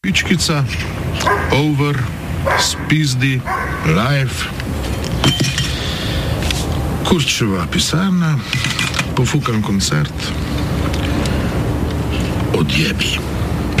Pičkica, over, spizdi, live, Kurčeva pisarna, pofukan koncert, odjebi.